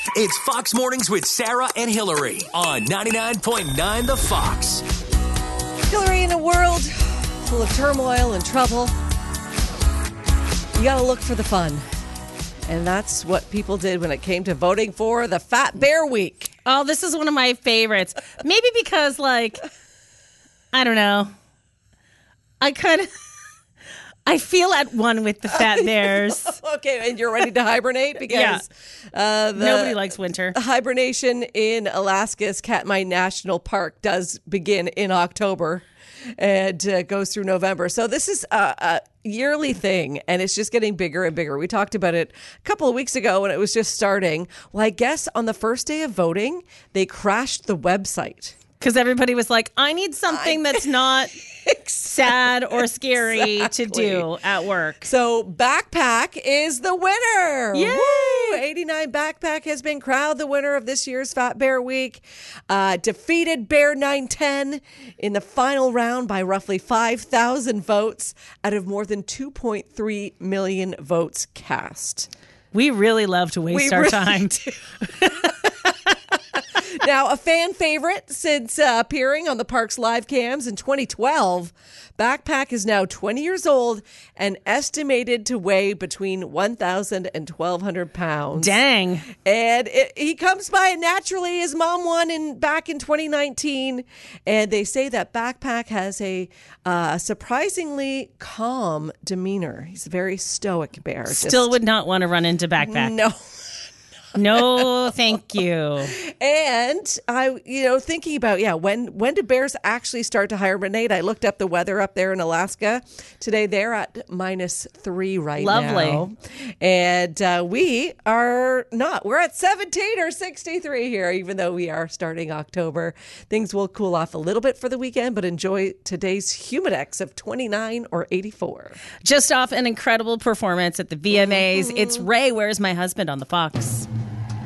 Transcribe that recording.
It's Fox Mornings with Sarah and Hillary on 99.9 The Fox. Hillary, in a world full of turmoil and trouble, you got to look for the fun. And that's what people did when it came to voting for the Fat Bear Week. Oh, this is one of my favorites. Maybe because, I don't know. I feel at one with the fat bears. Okay, and you're ready to hibernate because nobody likes winter. Hibernation in Alaska's Katmai National Park does begin in October and goes through November. So this is a yearly thing, and it's just getting bigger and bigger. We talked about it a couple of weeks ago when it was just starting. Well, I guess on the first day of voting, they crashed the website. Because everybody was like, I need something that's not sad or scary to do at work. So Backpack is the winner. Yay! Woo! 89 Backpack has been crowned the winner of this year's Fat Bear Week. Defeated Bear 910 in the final round by roughly 5,000 votes out of more than 2.3 million votes cast. We really love to waste our time. Now, a fan favorite since appearing on the park's live cams in 2012, Backpack is now 20 years old and estimated to weigh between 1,000 and 1,200 pounds. Dang. And he comes by it naturally. His mom won back in 2019. And they say that Backpack has a surprisingly calm demeanor. He's a very stoic bear. Still would not want to run into Backpack. No. No, thank you. And thinking about, when do bears actually start to hibernate? I looked up the weather up there in Alaska today. They're at -3 right now. Lovely. And we are not. We're at 17 or 63 here, even though we are starting October. Things will cool off a little bit for the weekend, but enjoy today's Humidex of 29 or 84. Just off an incredible performance at the VMAs. It's Ray, Where's My Husband on the Fox.